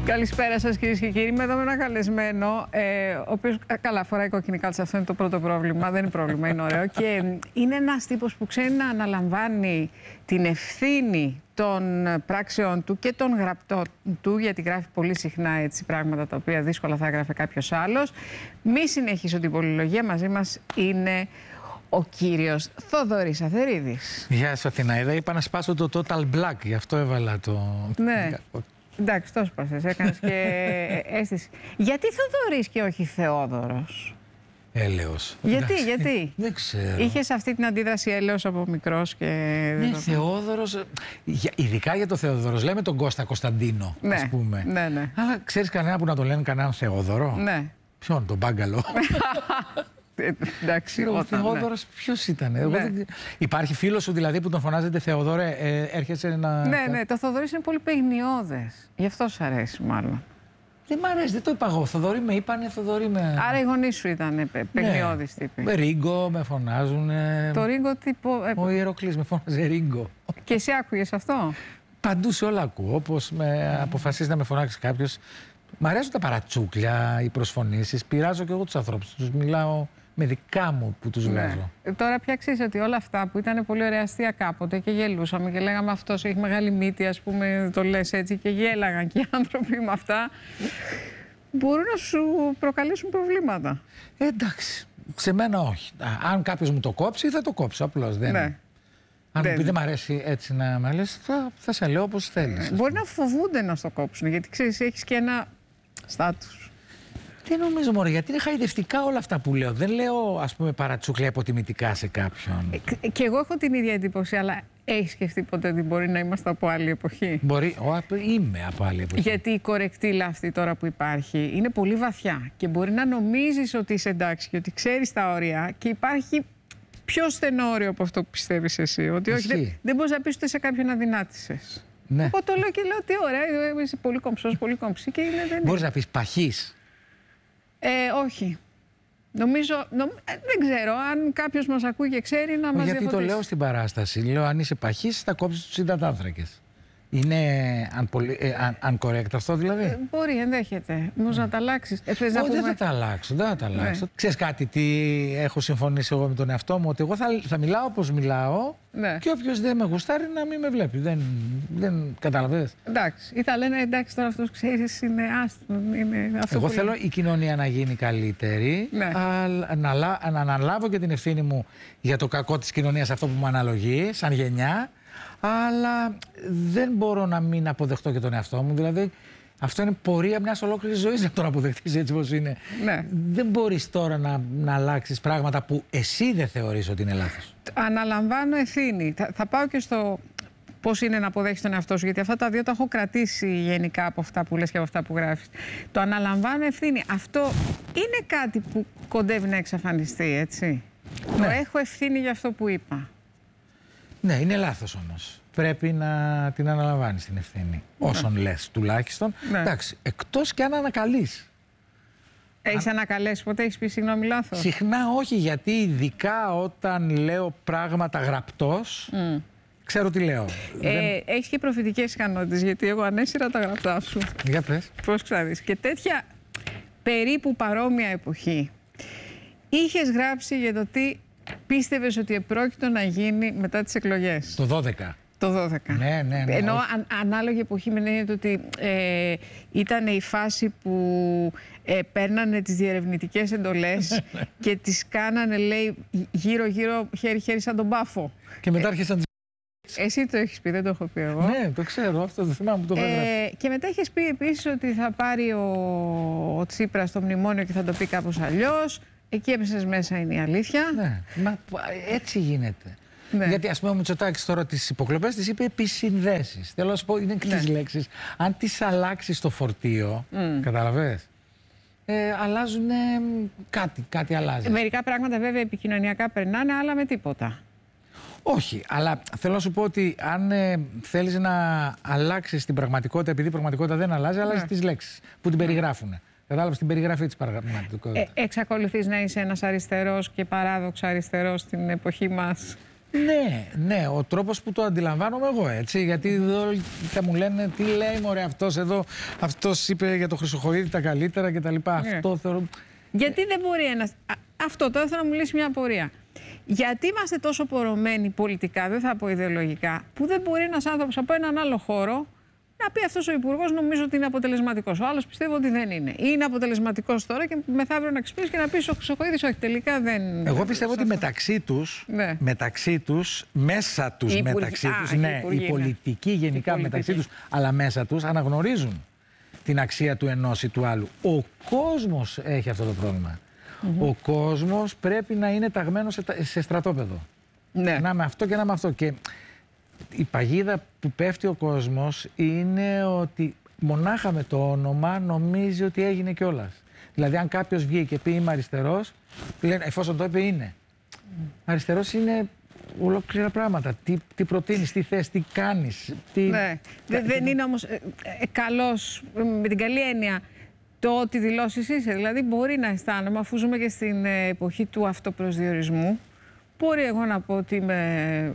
Καλησπέρα σας, κυρίες και κύριοι. Είμαι εδώ με ένα καλεσμένο, ο οποίος καλά φοράει κόκκινη κάλτσα. Αυτό είναι το πρώτο πρόβλημα. Δεν είναι πρόβλημα, είναι ωραίο. Και είναι ένας τύπος που ξέρει να αναλαμβάνει την ευθύνη των πράξεων του και των γραπτών του, γιατί γράφει πολύ συχνά έτσι πράγματα τα οποία δύσκολα θα έγραφε κάποιος άλλος. Μη συνεχίσω την πολυλογία, μαζί μας είναι ο κύριος Θοδωρής Αθερίδης. Γεια σας, Αθηναίδα. Είπα να σπάσω το Total Black, γι' αυτό έβαλα το... Ναι. Εντάξει, τόσο πρόσθεσες, έκανες και αίσθηση. Γιατί Θοδωρής και όχι Θεόδωρος? Έλεος. Γιατί? Δεν ξέρω. Είχες αυτή την αντίδραση έλεος από μικρός και... Ναι, Θεόδωρος, ειδικά για το Θεόδωρος, λέμε τον Κώστα Κωνσταντίνο, ναι, ας πούμε. Ναι. Αλλά ξέρεις κανένα που να το λένε κανέναν Θεόδωρο? Ναι. Ποιον, τον Μπάγκαλο? Εντάξει, ο Θεόδωρος ποιος ήταν? Ναι. Υπάρχει φίλος σου δηλαδή που τον φωνάζετε Θεόδωρε, έρχεσαι να... Ναι, το Θοδωρής είναι πολύ παιγνιώδες. Γι' αυτό σ' αρέσει μάλλον. Δεν μ' αρέσει, δεν το είπα εγώ. Θοδωρή με είπανε, Θοδωρή με... Άρα οι γονείς σου ήταν παιγνιώδης τύποι. Με Ρίγκο με φωνάζουν. Το Ρίγκο τύπο... Ο Ιεροκλής με φώναζε Ρίγκο. Και εσύ άκουγες αυτό? Παντού σε όλα ακούω. Όπως με αποφασίζει να με φωνάξει κάποιος. Μ' αρέσουν τα παρατσούκλια, οι προσφωνήσεις. Πειράζω και εγώ τους ανθρώπους. Τους μιλάω με δικά μου που τους βγάζω. Τώρα πια ξέρεις ότι όλα αυτά που ήταν πολύ ωραία αστεία κάποτε και γελούσαμε και λέγαμε αυτός έχει μεγάλη μύτη, ας πούμε, το λες έτσι, και γέλαγαν και οι άνθρωποι με αυτά, μπορούν να σου προκαλέσουν προβλήματα. Εντάξει, σε μένα όχι. Αν κάποιος μου το κόψει, θα το κόψω απλώς. Δεν... Ναι. Αν μου πει δεν μ' αρέσει έτσι να με λες, θα σε λέω όπως θέλεις. Μπορεί να φοβούνται να στο κόψουν, γιατί ξέρεις, έχεις και ένα στάτους. Δεν νομίζω μόνο, γιατί είναι χαϊδευτικά όλα αυτά που λέω. Δεν λέω, ας πούμε, παρατσούκλια υποτιμητικά σε κάποιον. Και εγώ έχω την ίδια εντύπωση, αλλά έχεις σκεφτεί ποτέ ότι μπορεί να είμαστε από άλλη εποχή? Μπορεί, είμαι από άλλη εποχή. Γιατί η κορεκτήλα αυτή τώρα που υπάρχει είναι πολύ βαθιά και μπορεί να νομίζεις ότι είσαι εντάξει και ότι ξέρεις τα όρια και υπάρχει πιο στενό όριο από αυτό που πιστεύεις εσύ. Ότι όχι, δεν μπορείς να πεις ούτε σε κάποιον να δυνάτησες. Ναι. Εγώ το λέω και λέω τι ωραία, είσαι πολύ κομψός, πολύ κομψή και είναι, δεν μπορείς να πεις παχής? Όχι. Νομίζω, δεν ξέρω, αν κάποιος μας ακούει και ξέρει να μας διαφωτίσει. Γιατί το λέω στην παράσταση. Λέω αν είσαι παχής θα κόψεις τους υδατάνθρακες. Είναι uncorrect αυτό δηλαδή? Μπορεί, ενδέχεται. Όμως να τα αλλάξεις. Όχι, δεν θα τα αλλάξω. Δεν θα τα αλλάξω. Ναι. Ξέρεις κάτι, τι έχω συμφωνήσει εγώ με τον εαυτό μου? Ότι εγώ θα μιλάω όπως μιλάω, ναι, και όποιος δεν με γουστάρει να μην με βλέπει. Δεν καταλαβαίνεις. Εντάξει. Ή θα λένε εντάξει, τώρα αυτός ξέρεις είναι άστρο. Εγώ θέλω η κοινωνία να γίνει καλύτερη, ναι, να αναλάβω και την ευθύνη μου για το κακό της κοινωνίας, αυτό που μου αναλογεί, σαν γενιά. Αλλά δεν μπορώ να μην αποδεχτώ και τον εαυτό μου. Δηλαδή, αυτό είναι πορεία μιας ολόκληρης ζωής να τον αποδεχτείς έτσι όπως είναι. Ναι. Δεν μπορείς τώρα να αλλάξεις πράγματα που εσύ δεν θεωρείς ότι είναι λάθος. Αναλαμβάνω ευθύνη. Θα πάω και στο πώς είναι να αποδέχεις τον εαυτό σου, γιατί αυτά τα δύο τα έχω κρατήσει γενικά από αυτά που λες και από αυτά που γράφεις. Το αναλαμβάνω ευθύνη. Αυτό είναι κάτι που κοντεύει να εξαφανιστεί, έτσι? Ναι. Το έχω ευθύνη για αυτό που είπα. Ναι, είναι λάθος όμως. Πρέπει να την αναλαμβάνεις την ευθύνη. Όσον λες τουλάχιστον. Ναι. Εντάξει, εκτός και αν ανακαλείς. Έχεις ανακαλέσει ποτέ, έχεις πει συγγνώμη λάθος? Συχνά όχι, γιατί ειδικά όταν λέω πράγματα γραπτός, ξέρω τι λέω. Έχεις και προφητικές ικανότητες, γιατί εγώ ανέσυρα τα γραπτά σου. Για πες. Πώς ξέρεις. Και τέτοια περίπου παρόμοια εποχή είχες γράψει για το τι πίστευες ότι επρόκειτο να γίνει μετά τις εκλογές. Το 12. Το 12. Ναι. Ενώ ανάλογη εποχή με έννοια ότι ήταν η φάση που παίρνανε τις διερευνητικές εντολές και τις κάνανε, λέει, γύρω-γύρω, χέρι-χέρι σαν τον Πάφο. Και μετά άρχισαν εσύ το έχεις πει, δεν το έχω πει εγώ. Ναι, το ξέρω, αυτό το θυμάμαι που το έγραψε. Και μετά έχεις πει επίσης ότι θα πάρει ο Τσίπρας το μνημόνιο και θα το πει κάπως αλλιώς. Εκεί έπεσες μέσα, είναι η αλήθεια. Ναι, μα έτσι γίνεται. Ναι. Γιατί ας πούμε ο Μητσοτάκης τώρα τις υποκλοπές τις είπε επισυνδέσεις. Θέλω να σου πω, είναι κλειστές λέξεις. Αν τις αλλάξεις το φορτίο, καταλαβαίνεις, αλλάζουν κάτι αλλάζει. Μερικά πράγματα βέβαια επικοινωνιακά περνάνε, άλλα με τίποτα. Όχι, αλλά θέλω να σου πω ότι αν θέλεις να αλλάξεις την πραγματικότητα, επειδή η πραγματικότητα δεν αλλάζει, αλλάζεις τις λέξεις που την περιγράφουν. Κατάλαβες την περιγραφή της πραγματικότητας. Εξακολουθείς να είσαι ένας αριστερός και παράδοξα αριστερός στην εποχή μας? Ναι, ο τρόπος που το αντιλαμβάνομαι εγώ, έτσι. Γιατί εδώ θα μου λένε τι λέει μωρέ αυτός εδώ, αυτός είπε για το Χρυσοχοΐδη τα καλύτερα κτλ. Αυτό θεωρώ. Γιατί δεν μπορεί ένας. Αυτό τώρα θέλω να μου λύσει μια απορία. Γιατί είμαστε τόσο πορωμένοι πολιτικά, δεν θα πω ιδεολογικά, που δεν μπορεί ένας άνθρωπος από έναν άλλο χώρο να πει αυτός ο υπουργός νομίζω ότι είναι αποτελεσματικός. Ο άλλος πιστεύω ότι δεν είναι. Είναι αποτελεσματικός τώρα και μεθαύριο να ξυπνήσει και να πει ο Χρυσοχοΐδης όχι, τελικά δεν. Εγώ πιστεύω ότι μεταξύ τους, μέσα τους, οι πολιτικοί γενικά μεταξύ τους, αλλά μέσα τους αναγνωρίζουν την αξία του ενός ή του άλλου. Ο κόσμος έχει αυτό το πρόβλημα. Ο κόσμος πρέπει να είναι ταγμένος σε στρατόπεδο. Ναι. Να με αυτό και να με αυτό. Και η παγίδα που πέφτει ο κόσμος είναι ότι μονάχα με το όνομα νομίζει ότι έγινε κιόλας. Δηλαδή αν κάποιος βγει και πει είμαι αριστερός, λένε, εφόσον το είπε είναι. Αριστερός είναι ολόκληρα πράγματα. Τι προτείνεις, τι θες, τι κάνεις. Ναι. Δεν είναι όμως καλός, με την καλή έννοια, το ότι δηλώσεις είσαι. Δηλαδή μπορεί να αισθάνομαι, αφού ζούμε και στην εποχή του αυτοπροσδιορισμού, μπορεί εγώ να πω ότι είμαι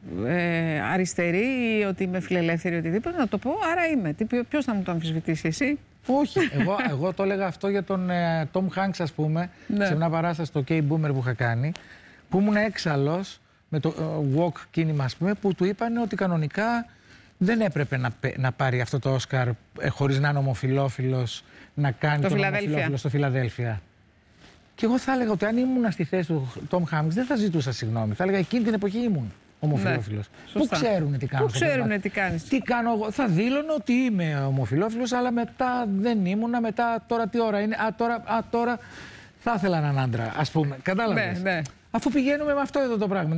αριστερή ή ότι είμαι φιλελεύθερη, οτιδήποτε, να το πω, άρα είμαι. Ποιος θα μου το αμφισβητήσει, εσύ? Όχι. Εγώ το έλεγα αυτό για τον Tom Hanks, ας πούμε, σε μια παράσταση στο K-Boomer που είχα κάνει, που ήμουν έξαλλος με το walk κίνημα, ας πούμε, που του είπαν ότι κανονικά δεν έπρεπε να πάρει αυτό το Όσκαρ χωρίς να είναι ομοφυλόφιλος, να κάνει τον ομοφυλόφιλο στο Φιλαδέλφια. Και εγώ θα έλεγα ότι αν ήμουν στη θέση του Tom Hanks δεν θα ζητούσα συγγνώμη. Θα έλεγα εκείνη την εποχή ήμουν ομοφυλόφιλος. Πού ξέρουν τι κάνω? Πού ξέρουν τι κάνεις? Τι κάνω εγώ? Θα δήλωνε ότι είμαι ομοφυλόφιλος, αλλά μετά δεν ήμουνα. Μετά τώρα τι ώρα είναι? Τώρα θα ήθελα έναν άντρα, ας πούμε. Κατάλαβες? Ναι. Αφού πηγαίνουμε με αυτό εδώ το πράγμα.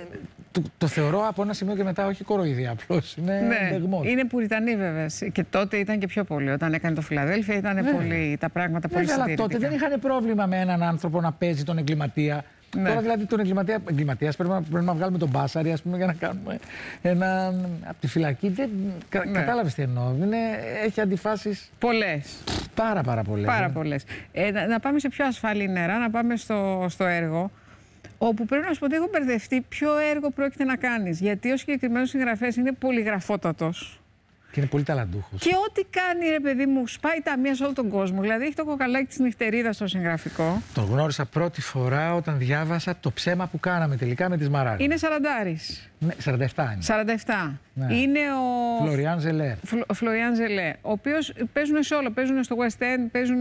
Το θεωρώ από ένα σημείο και μετά όχι κοροϊδία, απλώς είναι δεγμός. Είναι πουριτανή βέβαια. Και τότε ήταν και πιο πολύ. Όταν έκανε το Φιλαδέλφια ήταν πολύ, τα πράγματα πολύ συντηρητικά. Αλλά τότε δεν είχαν πρόβλημα με έναν άνθρωπο να παίζει τον εγκληματία. Ναι. Τώρα δηλαδή τον εγκληματίας πρέπει να βγάλουμε τον Μπάσαρη, ας πούμε, για να κάνουμε έναν από τη φυλακή. Κατάλαβες τι εννοώ? Έχει αντιφάσεις πολλές. Πάρα πολλές. Να πάμε σε πιο ασφαλή νερά, να πάμε στο έργο. Όπου πρέπει να σου πω ότι έχω μπερδευτεί ποιο έργο πρόκειται να κάνεις. Γιατί ο συγκεκριμένος συγγραφέας είναι πολυγραφότατος. Και είναι πολύ ταλαντούχος. Και ό,τι κάνει, ρε παιδί μου, σπάει ταμεία σε όλο τον κόσμο. Δηλαδή έχει το κοκαλάκι της νυχτερίδας στο συγγραφικό. Τον γνώρισα πρώτη φορά όταν διάβασα το ψέμα που κάναμε τελικά με τη Σμαράγδα. Είναι 40άρης. Ναι, 47 είναι. 47. Ναι. Είναι ο Φλωριάν Ζελέ. Φλωριάν Ζελέ. Ο οποίος παίζουν σε όλο. Παίζουν στο West End, παίζουν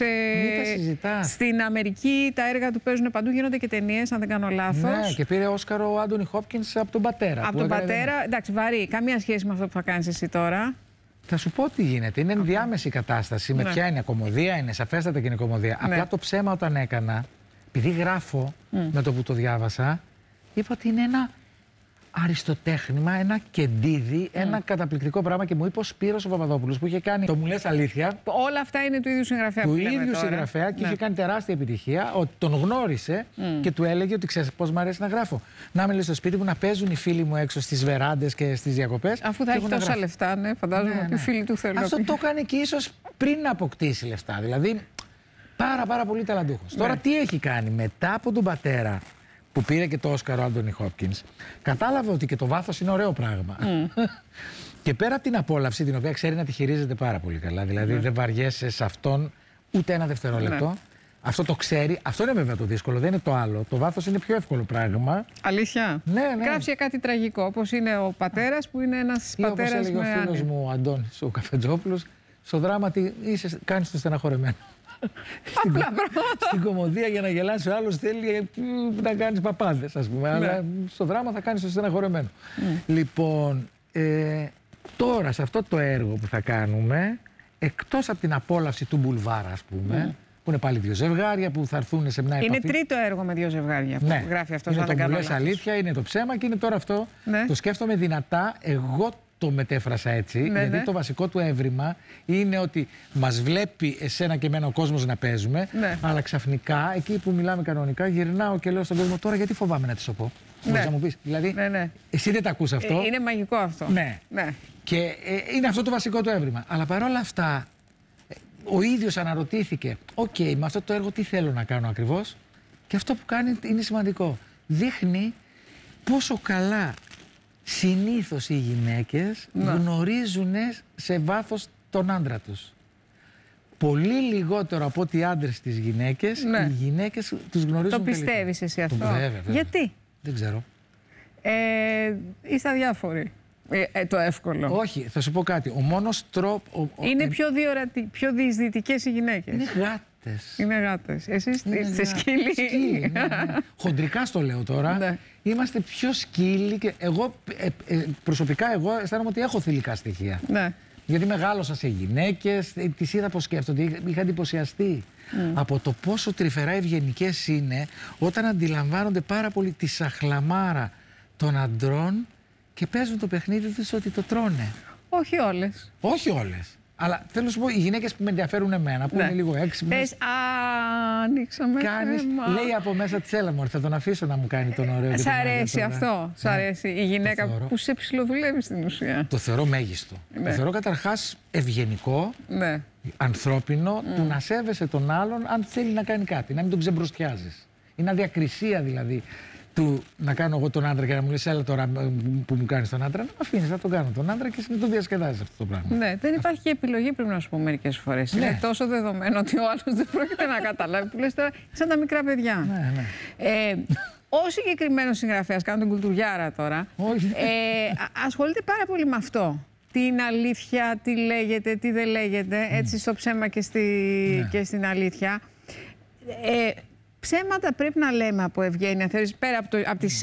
στην Αμερική. Τα έργα του παίζουν παντού. Γίνονται και ταινίες, αν δεν κάνω λάθος. Ναι, και πήρε Όσκαρο ο Άντονι Χόπκινς από τον πατέρα. Από τον πατέρα. Εντάξει, βαρύ. Καμία σχέση με αυτό που θα κάνεις εσύ τώρα. Θα σου πω τι γίνεται. Είναι ενδιάμεση κατάσταση. Με ποια είναι κωμωδία, είναι σαφέστατα και είναι κωμωδία. Ναι. Απλά το ψέμα όταν έκανα, επειδή γράφω με το που το διάβασα, είπα ότι είναι ένα αριστοτέχνημα, ένα κεντίδι, ένα καταπληκτικό πράγμα. Και μου είπε ο Σπύρος ο Παπαδόπουλος που είχε κάνει. Το Μου λες αλήθεια. Όλα αυτά είναι του ίδιου συγγραφέα. Του ίδιου συγγραφέα και είχε κάνει τεράστια επιτυχία. Ότι τον γνώρισε και του έλεγε ότι ξέρεις πώς μου αρέσει να γράφω. Να είμαι στο σπίτι μου, να παίζουν οι φίλοι μου έξω στις βεράντες και στις διακοπές. Αφού θα έχει τόσα λεφτά, ναι, φαντάζομαι ότι οι φίλοι του θέλουν. Αυτό το έκανε και ίσως πριν να αποκτήσει λεφτά. Δηλαδή πάρα πολύ ταλαντούχος. Τώρα τι έχει κάνει μετά από τον πατέρα, που πήρε και το Όσκαρο Άντονι Χόπκινς, κατάλαβε ότι και το βάθος είναι ωραίο πράγμα. Και πέρα από την απόλαυση, την οποία ξέρει να τη χειρίζεται πάρα πολύ καλά, δηλαδή δεν βαριέσαι σε αυτόν ούτε ένα δευτερόλεπτο. Αυτό το ξέρει. Αυτό είναι βέβαια το δύσκολο, δεν είναι το άλλο. Το βάθος είναι πιο εύκολο πράγμα. Αλήθεια? Ναι. Γράψει κάτι τραγικό, όπως είναι ο πατέρας, που είναι ένας πατέρας με όπως έλεγε ο φίλος μου ο Αντώνης ο Καφετζόπουλος, στο δράμα κάνεις το στεναχωρεμένο. Στην κωμωδία για να γελάσει ο άλλος θέλει να κάνεις παπάδες, ας πούμε. Αλλά στο δράμα θα κάνεις το στεναχωρεμένο. Λοιπόν, τώρα σε αυτό το έργο που θα κάνουμε, εκτός από την απόλαυση του μπουλβάρα, ας πούμε, που είναι πάλι δύο ζευγάρια που θα έρθουν σε μια επαφή. Είναι τρίτο έργο με δύο ζευγάρια που γράφει αυτό. Είναι το Μου λες αλήθεια, είναι το ψέμα και είναι τώρα αυτό. Το σκέφτομαι δυνατά. Εγώ το μετέφρασα έτσι, γιατί το βασικό του έβριμα είναι ότι μας βλέπει εσένα και εμένα ο κόσμος να παίζουμε, αλλά ξαφνικά, εκεί που μιλάμε κανονικά, γυρνάω και λέω στον κόσμο τώρα γιατί φοβάμαι να τη το πω. Μπορείς να μου πεις. Δηλαδή, εσύ δεν τα ακούς αυτό. Είναι μαγικό αυτό. Ναι. Και είναι αυτό το βασικό του έβριμα. Αλλά παρόλα αυτά, ο ίδιος αναρωτήθηκε, με αυτό το έργο τι θέλω να κάνω ακριβώς, και αυτό που κάνει είναι σημαντικό. Δείχνει πόσο καλά συνήθως οι γυναίκες γνωρίζουν σε βάθος τον άντρα τους. Πολύ λιγότερο από ότι οι άντρες τις γυναίκες, οι γυναίκες τους γνωρίζουν. Το πιστεύεις εσύ αυτό? Βέβαια. Γιατί? Δεν ξέρω. Είστε αδιάφοροι. Το εύκολο. Όχι, θα σου πω κάτι. Ο μόνος τρόπος... Είναι πιο διεισδυτικές οι γυναίκες. Είναι γάτες. Είναι γάτες. Εσείς είστε σκύλοι. Σκύλοι, ναι. Χοντρικά στο λέω τώρα. Ναι. Είμαστε πιο σκύλοι και εγώ προσωπικά αισθάνομαι ότι έχω θηλυκά στοιχεία. Ναι. Γιατί μεγάλωσα σε γυναίκες, τις είδα πως σκέφτονται, είχα εντυπωσιαστεί από το πόσο τρυφερά ευγενικές είναι όταν αντιλαμβάνονται πάρα πολύ τη σαχλαμάρα των αντρών και παίζουν το παιχνίδι τους ότι το τρώνε. Όχι όλες. Όχι όλες. Αλλά θέλω να σου πω, οι γυναίκες που με ενδιαφέρουν εμένα, που είναι λίγο έξυπνες. Πες, ανοίξαμε θέμα. Λέει από μέσα της, έλα μωρέ, θα τον αφήσω να μου κάνει τον ωραίο. Σ' αρέσει αυτό. Σ' αρέσει η γυναίκα που σε ψιλοδουλεύει στην ουσία. Το θεωρώ μέγιστο. Το θεωρώ καταρχάς ευγενικό, ανθρώπινο, του να σέβεσαι τον άλλον αν θέλει να κάνει κάτι, να μην τον ξεμπροστιάζεις. Είναι αδιακρισία δηλαδή. Του να κάνω εγώ τον άντρα και να μου λες έλα τώρα που μου κάνεις τον άντρα, να με αφήνεις να τον κάνω τον άντρα και να το διασκεδάζεις αυτό το πράγμα. Ναι, δεν υπάρχει και επιλογή, πρέπει να σου πω μερικές φορές. Ναι. Είναι τόσο δεδομένο ότι ο άλλος δεν πρόκειται να καταλάβει που λες τώρα σαν τα μικρά παιδιά. Ο συγκεκριμένος συγγραφέας, κάνω την κουλτουριάρα τώρα, ασχολείται πάρα πολύ με αυτό. Τι είναι αλήθεια, τι λέγεται, τι δεν λέγεται, έτσι στο ψέμα και στην αλήθεια. Ψέματα πρέπει να λέμε από ευγένεια, θέλεις, πέρα από τις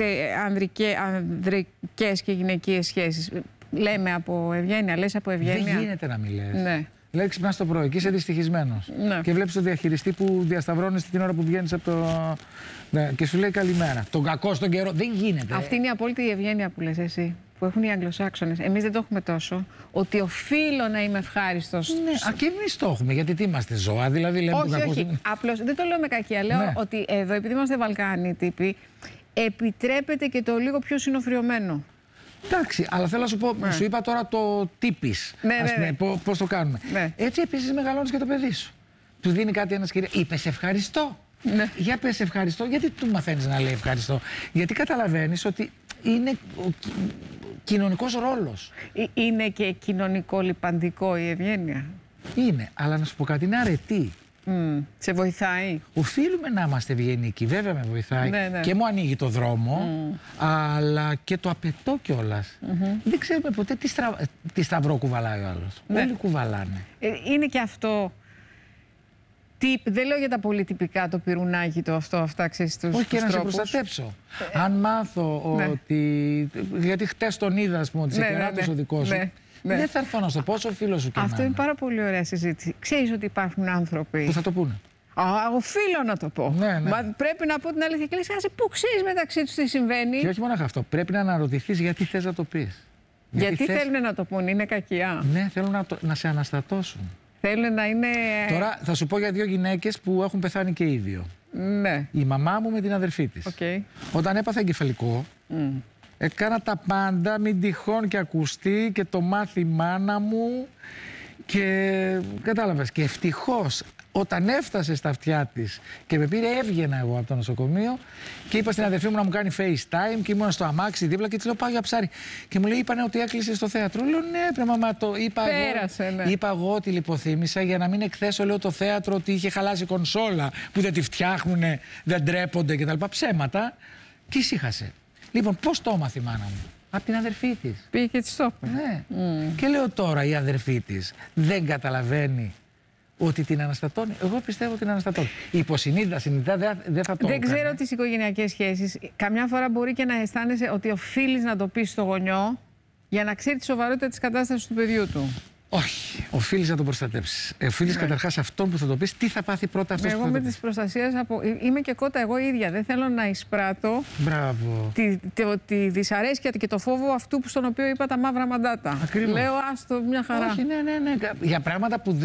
ανδρικές και γυναικείες σχέσεις. Λέμε από ευγένεια, λες από ευγένεια. Δεν γίνεται να μην λες. Ναι. Δηλαδή ξυπνάς το πρωί και είσαι δυστυχισμένος. Ναι. Και βλέπεις τον διαχειριστή που διασταυρώνεις την ώρα που βγαίνεις από το... Ναι, και σου λέει καλημέρα. Τον κακό στον καιρό. Δεν γίνεται. Αυτή είναι η απόλυτη ευγένεια που λες εσύ. Που έχουν οι Αγγλοσάξονες. Εμείς δεν το έχουμε τόσο. Ότι οφείλω να είμαι ευχάριστος. Ναι, και εμείς το έχουμε. Γιατί τι είμαστε, ζώα, δηλαδή λέμε όχι, όχι. Απλώς δεν το λέω με κακία. Λέω ότι εδώ, επειδή είμαστε Βαλκάνοι τύποι, επιτρέπεται και το λίγο πιο συνοφριωμένο. Εντάξει, αλλά θέλω να σου πω, σου είπα τώρα το τύπης. Πώς το κάνουμε. Έτσι επίσης μεγαλώνεις και το παιδί σου. Του δίνει κάτι ένας κυρία. Είπες ευχαριστώ. Ναι. Για πες ευχαριστώ. Γιατί του μαθαίνεις να λέει ευχαριστώ? Γιατί καταλαβαίνεις ότι είναι ο κοινωνικός ρόλος. Είναι και κοινωνικό λιπαντικό η ευγένεια. Είναι, αλλά να σου πω κάτι, είναι αρετή. Σε βοηθάει. Οφείλουμε να είμαστε ευγενικοί, βέβαια με βοηθάει και μου ανοίγει το δρόμο, αλλά και το απαιτώ κιόλας. Δεν ξέρουμε ποτέ τι σταυρό κουβαλάει ο άλλος. Όλοι κουβαλάνε. Είναι και αυτό. Δεν λέω για τα πολύ τυπικά το πυρουνάκι το αυτά, ξέρεις, τους όχι, και να σε τρόπους. προστατέψω. Αν μάθω ότι... Γιατί χτες τον είδα, ας πούμε, ότι σε κεράτος ο δικός σου. Δεν θα έρθω να σου πω, όσο φίλο σου και αυτό είναι πάρα πολύ ωραία συζήτηση. Ξέρεις ότι υπάρχουν άνθρωποι... Που θα το πούνε. Οφείλω να το πω. Μα πρέπει να πω την αλήθεια. Και λες, πού ξέρεις μεταξύ τους τι συμβαίνει. Και όχι μόνο αυτό. Πρέπει να αναρωτηθείς γιατί θες να το πεις. Γιατί θέλουν να το πούνε, είναι κακιά. Ναι, θέλουν να σε αναστατώσουν. Θέλουν να είναι... Τώρα θα σου πω για δύο γυναίκες που έχουν πεθάνει και οι δύο. Ναι. Η μαμά μου με την αδερφή της. Όταν έπαθα εγκεφαλικό, έκανα τα πάντα, μην τυχόν και ακουστεί και το μάθει η μάνα μου και κατάλαβες. Και ευτυχώς όταν έφτασε στα αυτιά της και με πήρε, έβγαινα εγώ από το νοσοκομείο και είπα στην αδερφή μου να μου κάνει FaceTime και ήμουν στο αμάξι δίπλα και της λέω πάω για ψάρι. Και μου λέει είπανε ότι έκλεισε στο θέατρο. Λέω ναι, μαμά, το είπα. Πέρασε, εγώ. Είπα εγώ ότι λιποθύμησα για να μην εκθέσω, λέω, το θέατρο ότι είχε χαλάσει κονσόλα που δεν τη φτιάχνουνε, δεν τρέπονται κτλ. Ψέματα. Και ησύχασε. Λοιπόν, πώς το έμαθε η μάνα μου? Από την αδερφή της. Πήγε και της το είπε. Ναι. Και λέω τώρα η αδερφή της δεν καταλαβαίνει ότι την αναστατώνει. Εγώ πιστεύω την αναστατώνει. Υποσυνείδητα, συνειδητά δεν θα το έκανε. Δεν ξέρω τις οικογενειακές σχέσεις. Καμιά φορά μπορεί και να αισθάνεσαι ότι οφείλεις να το πεις στο γονιό για να ξέρει τη σοβαρότητα της κατάστασης του παιδιού του. Όχι. Οφείλεις να τον προστατέψεις. Οφείλεις καταρχάς αυτόν που θα το πεις τι θα πάθει πρώτα αυτός που θα το πει. Εγώ με τις προστασίες είμαι και κότα εγώ ίδια. Δεν θέλω να εισπράττω τη δυσαρέσκεια και το φόβο αυτού στον οποίο είπα τα μαύρα μαντάτα. Ακριβώς. Λέω άστο μια χαρά. Όχι, ναι. Για πράγματα που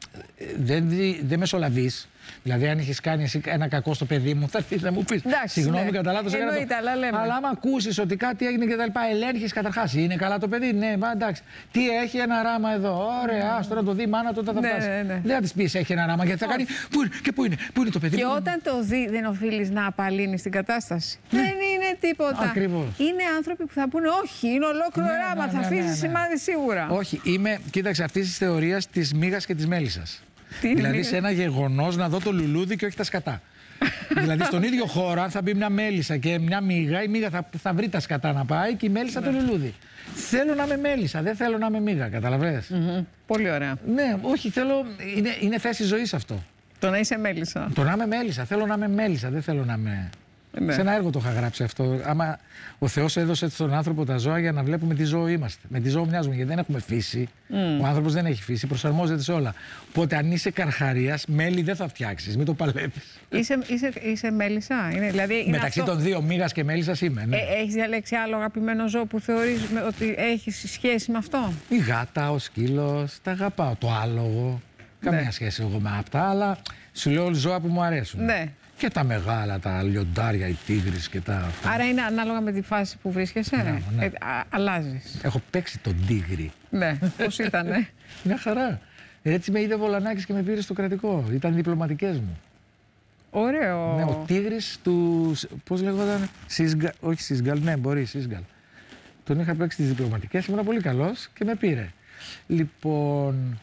δεν μεσολαβείς. Δηλαδή, αν έχεις κάνει εσύ ένα κακό στο παιδί μου, θα έρθεις να μου πεις. Συγγνώμη, κατά λάθος έκανα το. Αλλά άμα ακούσεις ότι κάτι έγινε και τα λοιπά, ελέγχεις καταρχάς. Είναι καλά το παιδί, ναι, εντάξει. Τι έχει ένα ράμα εδώ, ωραία, άστο να το δει η μάνα του όταν θα φτάσει. Δεν θα της πεις έχει ένα ράμα, γιατί θα κάνει. Πού είναι το παιδί μου. Και όταν το δει, δεν οφείλεις να απαλύνεις την κατάσταση. Δεν είναι τίποτα. Ακριβώς. Είναι άνθρωποι που θα πούνε όχι, είναι ολόκληρο ράμα, θα αφήσει σημάδι σίγουρα. Όχι, κοίταξε, αυτή τη θεωρία τη μύγας και τη μέλισσας. Τι δηλαδή σε ένα γεγονός να δω το λουλούδι και όχι τα σκατά. Δηλαδή στον ίδιο χώρο, αν θα μπει μια μέλισσα και μια μύγα, η μύγα θα βρει τα σκατά να πάει και η μέλισσα το λουλούδι. Θέλω να είμαι μέλισσα, δεν θέλω να είμαι μύγα, καταλαβαίνεις. Πολύ ωραία. Ναι, όχι, θέλω. Είναι θέση ζωής αυτό. Το να είσαι μέλισσα. Το να είμαι μέλισσα. Θέλω να είμαι μέλισσα, δεν θέλω να είμαι. Ναι. Σε ένα έργο το είχα γράψει αυτό. Άμα ο Θεός έδωσε στον άνθρωπο τα ζώα για να βλέπουμε τι ζώο είμαστε. Με τι ζώο μοιάζουμε, γιατί δεν έχουμε φύση. Ο άνθρωπος δεν έχει φύση, προσαρμόζεται σε όλα. Οπότε αν είσαι καρχαρίας, μέλι δεν θα φτιάξεις, μην το παλεύεις. Είσαι μέλισσα, δηλαδή. Μεταξύ αυτό... των δύο, μύγας και μέλισσας είμαι. Ναι. Έχεις διαλέξει άλλο αγαπημένο ζώο που θεωρείς ότι έχει σχέση με αυτό? Η γάτα, ο σκύλος, τα αγαπάω. Το άλογο. Καμία σχέση εγώ με αυτά, αλλά σου λέω ζώα που μου αρέσουν. Ναι. Και τα μεγάλα, τα λιοντάρια, οι τίγρης και τα. Άρα είναι ανάλογα με τη φάση που βρίσκεσαι. Ναι. Αλλάζεις. Έχω παίξει τον τίγρη. Ναι, πώς ήτανε? Μια χαρά. Έτσι με είδε ο Βολανάκης και με πήρε στο κρατικό. Ήταν διπλωματικές μου. Ωραίο. Ναι, ο τίγρης του. Πώς λέγονταν. Όχι Σίσγκαλ, ναι, μπορεί Σίσγκαλ. Τον είχα παίξει στις διπλωματικές, ήμουν πολύ καλός και με πήρε. Λοιπόν.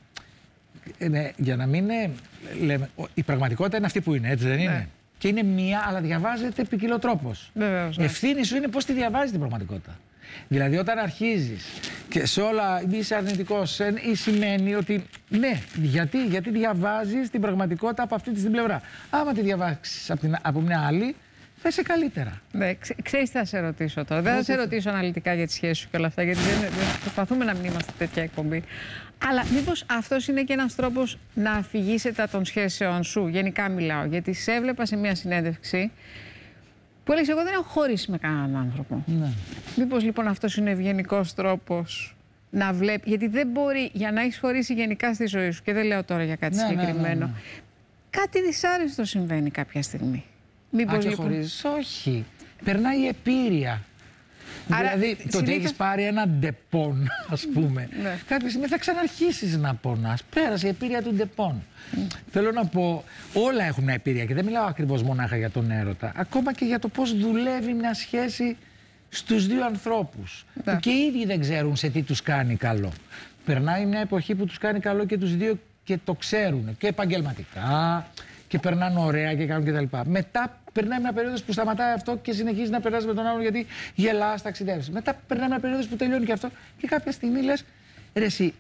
Ναι, για να μην λέμε. Η πραγματικότητα είναι αυτή που είναι, έτσι δεν είναι? Ναι. Και είναι μία, αλλά διαβάζεται ποικιλοτρόπως. Βεβαίως, ναι. Ευθύνη σου είναι πώς τη διαβάζεις την πραγματικότητα. Δηλαδή, όταν αρχίζεις και σε όλα είσαι αρνητικός, ή σημαίνει ότι ναι, γιατί διαβάζεις την πραγματικότητα από αυτή την πλευρά. Άμα τη διαβάσεις από μια άλλη, θα είσαι καλύτερα. Ναι, ξέρεις τι θα σε ρωτήσω τώρα. Δεν θα σε ρωτήσω αναλυτικά για τη σχέση σου και όλα αυτά, γιατί δεν προσπαθούμε να μην είμαστε τέτοια εκπομπή. Αλλά μήπως αυτός είναι και ένας τρόπος να αφηγήσετε των σχέσεων σου? Γενικά μιλάω, γιατί σε έβλεπα σε μια συνέντευξη που έλεγες εγώ δεν έχω χωρίσει με κανέναν άνθρωπο. Ναι. Μήπως λοιπόν αυτός είναι ευγενικός τρόπος να βλέπει? Γιατί δεν μπορεί, για να έχεις χωρίσει γενικά στη ζωή σου, και δεν λέω τώρα για κάτι συγκεκριμένο, ναι. Κάτι δυσάρεστο συμβαίνει κάποια στιγμή. Μήπως λοιπόν χωρίς? Όχι. Περνάει η επίρρεια. Άρα, δηλαδή, το ότι έχεις πάρει ένα ντεπών, ας πούμε, ναι. Κάποια στιγμή θα ξαναρχίσεις να πονάς. Πέρασε η επίρρεια του ντεπών. Θέλω να πω, όλα έχουν μια επίρρεια και δεν μιλάω ακριβώς μονάχα για τον έρωτα. Ακόμα και για το πώς δουλεύει μια σχέση στους δύο ανθρώπους. Ναι. Που και οι ίδιοι δεν ξέρουν σε τι τους κάνει καλό. Περνάει μια εποχή που τους κάνει καλό και τους δύο και το ξέρουν. Και επαγγελματικά. Και περνάνε ωραία και κάνουν κτλ. Μετά περνάει μια περίοδος που σταματάει αυτό και συνεχίζει να περνάς με τον άλλον γιατί γελάς, ταξιδεύεις. Μετά περνάει μια περίοδος που τελειώνει και αυτό και κάποια στιγμή λες, ρε εσύ,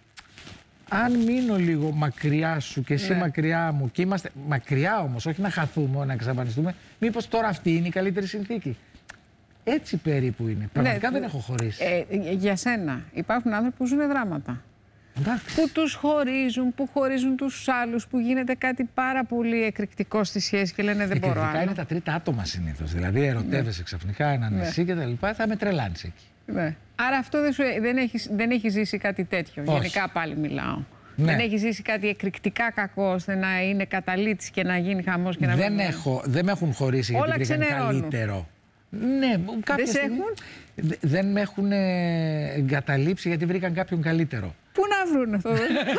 αν μείνω λίγο μακριά σου και εσύ μακριά μου και είμαστε μακριά όμως, όχι να χαθούμε, να εξαφανιστούμε, μήπως τώρα αυτή είναι η καλύτερη συνθήκη? Έτσι περίπου είναι. Πραγματικά δεν έχω χωρίσει. Για σένα υπάρχουν άνθρωποι που ζουν δράματα. Εντάξει. Που τους χωρίζουν, που χωρίζουν τους άλλους, που γίνεται κάτι πάρα πολύ εκρηκτικό στη σχέση και λένε δεν μπορώ άλλο. Είναι τα τρίτα άτομα συνήθως. Δηλαδή ερωτεύεσαι ξαφνικά έναν εσύ και τα λοιπά, θα με τρελάνεις εκεί. Ναι. Άρα αυτό δεν έχει ζήσει κάτι τέτοιο. Όχι. Γενικά πάλι μιλάω. Ναι. Δεν έχει ζήσει κάτι εκρηκτικά κακό ώστε να είναι καταλήτης και να γίνει χαμός και να δεν με έχουν χωρίσει γιατί βρήκαν καλύτερο. Ναι, κάποια στιγμή δεν με έχουν εγκαταλείψει γιατί βρήκαν κάποιον καλύτερο. Πού να βρούνε αυτό?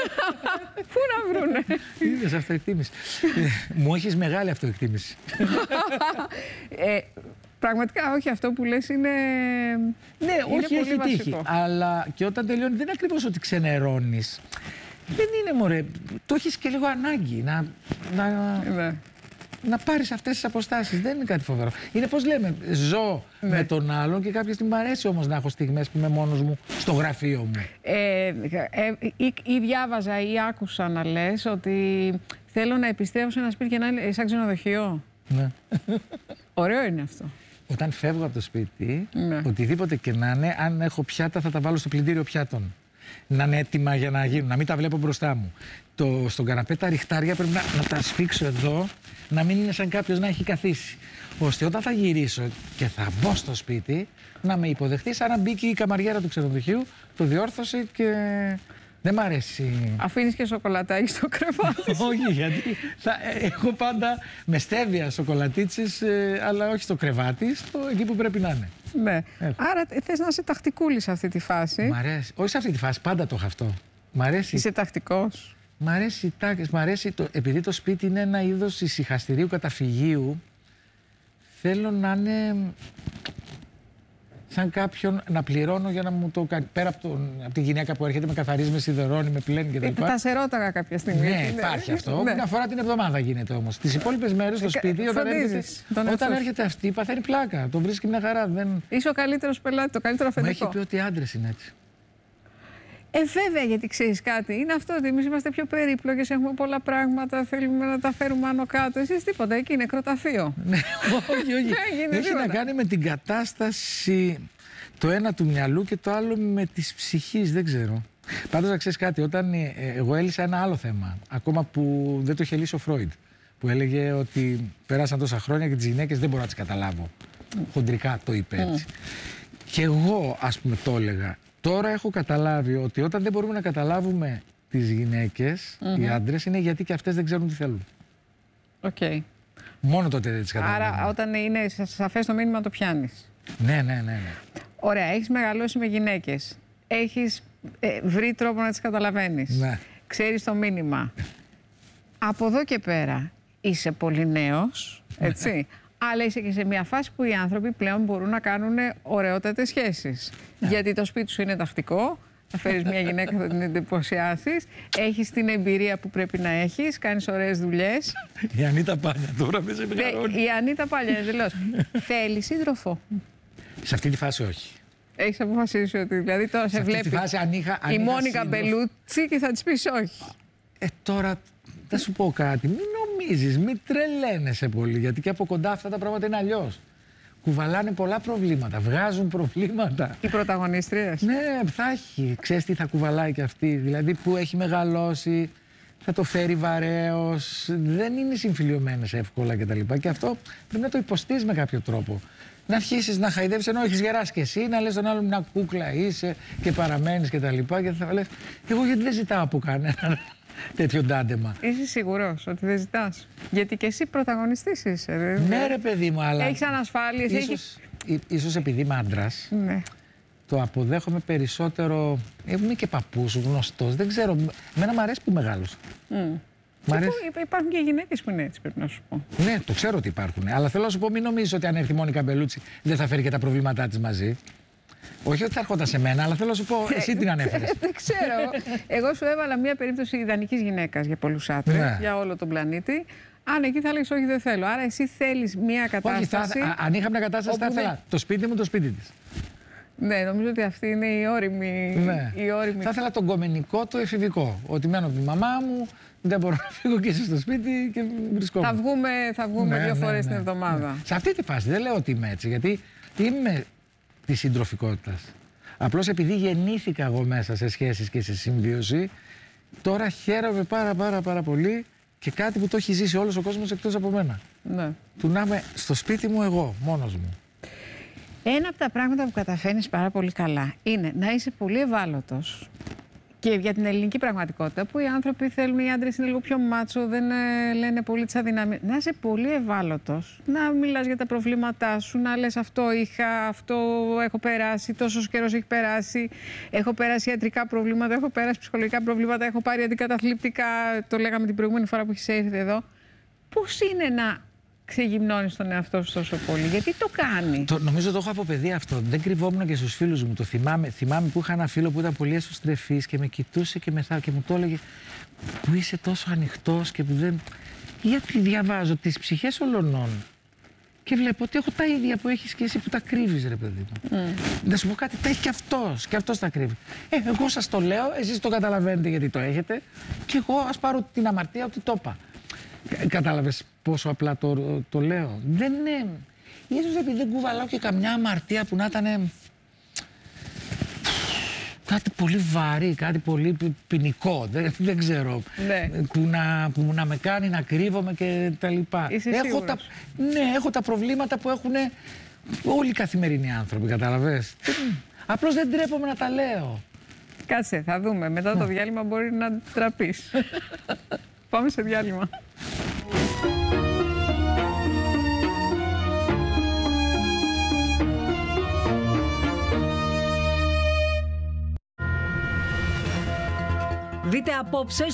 Πού να βρούνε? Είδες αυτοεκτίμηση. Μου έχεις μεγάλη αυτοεκτίμηση. Πραγματικά όχι, αυτό που λες είναι. Ναι, είναι όχι, πολύ έχει βασικό. τύχει. Αλλά και όταν τελειώνει, δεν είναι ακριβώς ότι ξενερώνεις. Δεν είναι μωρέ. Το έχεις και λίγο ανάγκη να πάρεις αυτές τις αποστάσεις. Δεν είναι κάτι φοβερό. Είναι πώς λέμε, ζω με τον άλλον και κάποια στιγμή μου αρέσει όμως να έχω στιγμές που είμαι μόνος μου στο γραφείο μου. Ή διάβαζα ή άκουσα να λες ότι θέλω να επιστρέψω σε ένα σπίτι και να είναι σαν ξενοδοχείο. Ναι. Ωραίο είναι αυτό. Όταν φεύγω από το σπίτι, οτιδήποτε και να είναι, αν έχω πιάτα θα τα βάλω στο πλυντήριο πιάτων. Να είναι έτοιμα για να γίνουν, να μην τα βλέπω μπροστά μου. Στον καναπέ τα ριχτάρια πρέπει να τα σφίξω εδώ, να μην είναι σαν κάποιος να έχει καθίσει. Ώστε όταν θα γυρίσω και θα μπω στο σπίτι, να με υποδεχτεί σαν να μπήκε η καμαριέρα του ξενοδοχείου, το διόρθωσε και δεν μ' αρέσει. Αφήνεις και σοκολατάκι στο κρεβάτι? Όχι, γιατί έχω πάντα με στέβια σοκολατίτσες, αλλά όχι στο κρεβάτι, εκεί που πρέπει να είναι. Ναι. Άρα θες να είσαι τακτικούλης σε αυτή τη φάση? Μ' αρέσει. Όχι σε αυτή τη φάση, πάντα το έχω αυτό. Μ' αρέσει. Είσαι τακτικός? Μ' αρέσει επειδή το σπίτι είναι ένα είδος ησυχαστηρίου καταφυγίου, θέλω να είναι σαν κάποιον να πληρώνω για να μου το κάνει. Πέρα από τη γυναίκα που έρχεται, με καθαρίζει, με σιδερώνει, με πλένει κτλ. Θα σε ρώταγα κάποια στιγμή. Ναι, υπάρχει αυτό. Μια φορά την εβδομάδα γίνεται όμως. Τις υπόλοιπες μέρες στο σπίτι, όταν έρχεται αυτή, παθαίνει πλάκα. Το βρίσκει μια χαρά. Είσαι ο καλύτερος πελάτης, το καλύτερο αφεντικό. Μου έχει πει ότι οι άντρες είναι έτσι. Βέβαια, γιατί ξέρεις κάτι, είναι αυτό ότι εμείς είμαστε πιο περίπλοκες, έχουμε πολλά πράγματα, θέλουμε να τα φέρουμε άνω κάτω. Εσείς τίποτα, εκεί είναι νεκροταφείο. Όχι. Έχει να κάνει με την κατάσταση το ένα του μυαλού και το άλλο με της ψυχής, δεν ξέρω. Πάντως να ξέρεις κάτι, όταν εγώ έλυσα ένα άλλο θέμα, ακόμα που δεν το είχε λύσει ο Φρόιντ, που έλεγε ότι πέρασαν τόσα χρόνια και τις γυναίκες δεν μπορώ να τις καταλάβω. Χοντρικά το είπε έτσι. Και εγώ, ας πούμε, το έλεγα. Τώρα έχω καταλάβει ότι όταν δεν μπορούμε να καταλάβουμε τις γυναίκες, οι άντρες, είναι γιατί και αυτές δεν ξέρουν τι θέλουν. Okay. Μόνο τότε δεν τις καταλαβαίνουν. Άρα όταν είναι σαφές το μήνυμα το πιάνεις. Ναι. Ωραία, έχεις μεγαλώσει με γυναίκες. Έχεις βρει τρόπο να τις καταλαβαίνεις. Ναι. Ξέρεις το μήνυμα. Από εδώ και πέρα είσαι πολύ νέος, έτσι. Αλλά είσαι και σε μια φάση που οι άνθρωποι πλέον μπορούν να κάνουν ωραιότατες σχέσεις. Γιατί το σπίτι σου είναι τακτικό, θα φέρεις μια γυναίκα, θα την εντυπωσιάσεις, έχεις την εμπειρία που πρέπει να έχεις, κάνεις ωραίες δουλειές. Η Ανίτα Πάλια τώρα με σε μεγαλώνει. Η Ανίτα Πάλια, εντελώς. Θέλει σύντροφο. Σε αυτή τη φάση όχι. Έχεις αποφασίσει ότι δηλαδή τώρα σε βλέπει η Μόνικα Μπελούτσι και θα της πεις όχι. Τώρα θα σου πω κάτι. Μην νομίζεις, μην τρελαίνεσαι πολύ, γιατί και από κοντά αυτά τα πράγματα είναι αλλιώς. Κουβαλάνε πολλά προβλήματα, βγάζουν προβλήματα. Οι πρωταγωνίστριες. Ναι, θα έχει. Ξέρεις τι θα κουβαλάει και αυτή. Δηλαδή που έχει μεγαλώσει, θα το φέρει βαρέως, δεν είναι συμφιλιωμένες εύκολα κτλ. Και αυτό πρέπει να το υποστείς με κάποιο τρόπο. Να αρχίσεις να χαϊδεύεις ενώ έχεις γεράσει και εσύ, να λες τον άλλον μια κούκλα είσαι και παραμένεις κτλ. Και θα λες, εγώ γιατί δεν ζητάω από κανέναν τέτοιο ντάντεμα. Είσαι σίγουρος ότι δεν ζητάς? Γιατί και εσύ πρωταγωνιστής είσαι. Ναι, ρε παιδί μου, αλλά. Έχεις ανασφάλειες. Ίσως επειδή είμαι άντρας, ναι. Το αποδέχομαι περισσότερο. Είμαι και παππούς, γνωστός. Δεν ξέρω. Εμένα μου αρέσει που μεγάλωσα. Υπάρχουν και γυναίκες που είναι έτσι, πρέπει να σου πω. Ναι, το ξέρω ότι υπάρχουν. Αλλά θέλω να σου πω, μην νομίζεις ότι αν έρθει η Μόνικα Μπελούτσι δεν θα φέρει και τα προβλήματά της μαζί. Όχι ότι θα έρχονταν σε μένα, αλλά θέλω να σου πω, εσύ την ανέφερες. Δεν ξέρω. Εγώ σου έβαλα μια περίπτωση ιδανικής γυναίκας για πολλούς άντρες, για όλο τον πλανήτη. Αν εκεί θα έλεγες όχι, δεν θέλω. Άρα εσύ θέλεις μια κατάσταση. Όχι, αν είχα μια κατάσταση, θα ήθελα το σπίτι μου, το σπίτι της. Ναι, νομίζω ότι αυτή είναι η όριμη. Ναι. Θα ήθελα τον κομμενικό, το εφηβικό. Ότι μένω από τη μαμά μου, δεν μπορώ να φύγω και εσύ στο σπίτι και βρισκόμαστε. Θα βγούμε 2 φορές την εβδομάδα. Σε αυτή τη φάση δεν λέω ότι είμαι έτσι, γιατί είμαι της συντροφικότητας. Απλώς επειδή γεννήθηκα εγώ μέσα σε σχέσεις και σε συμβίωση, τώρα χαίρομαι πάρα πολύ και κάτι που το έχει ζήσει όλος ο κόσμος εκτός από μένα. Ναι. Του να είμαι στο σπίτι μου εγώ, μόνος μου. Ένα από τα πράγματα που καταφέρνεις πάρα πολύ καλά είναι να είσαι πολύ ευάλωτος και για την ελληνική πραγματικότητα που οι άνθρωποι θέλουν, οι άντρες είναι λίγο πιο μάτσο, δεν λένε πολύ τις αδυναμίες. Να είσαι πολύ ευάλωτος, να μιλάς για τα προβλήματά σου, να λες αυτό είχα, αυτό έχω περάσει, τόσος καιρός έχει περάσει, έχω περάσει ιατρικά προβλήματα, έχω περάσει ψυχολογικά προβλήματα, έχω πάρει αντικαταθλιπτικά, το λέγαμε την προηγούμενη φορά που έχεις έρθει εδώ. Πώς είναι να ξεγυμνώνεις τον εαυτό σου τόσο πολύ, γιατί το κάνει? Νομίζω το έχω από παιδί αυτό. Δεν κρυβόμουν και στους φίλους μου. Το θυμάμαι που είχα ένα φίλο που ήταν πολύ εσωστρεφής και με κοιτούσε και μου το έλεγε που είσαι τόσο ανοιχτός και που δεν. Γιατί διαβάζω τις ψυχές ολονών και βλέπω ότι έχω τα ίδια που έχεις και εσύ που τα κρύβεις, ρε παιδί μου. Να σου πω κάτι, τα έχει και αυτός τα κρύβει. Εγώ σας το λέω, εσείς το καταλαβαίνετε γιατί το έχετε και εγώ ας πάρω την αμαρτία ότι το είπα. Κατάλαβες πόσο απλά το λέω? Δεν είναι. Ίσως επειδή δεν κουβαλάω και καμιά αμαρτία που να ήταν κάτι πολύ βαρύ, κάτι πολύ ποινικό. Δεν ξέρω. Ναι. Που να με κάνει να κρύβομαι και τα λοιπά. Έχω τα προβλήματα που έχουν όλοι οι καθημερινοί άνθρωποι, καταλαβες. Απλώς δεν τρέπομαι να τα λέω. Κάτσε, θα δούμε. Μετά το διάλειμμα μπορεί να τραπείς. Πάμε σε διάλειμμα. Δείτε απόψε